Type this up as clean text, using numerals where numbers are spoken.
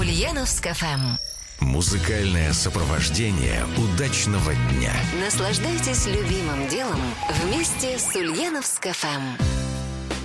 Ульяновск ФМ. Музыкальное сопровождение удачного дня. Наслаждайтесь любимым делом вместе с Ульяновск ФМ.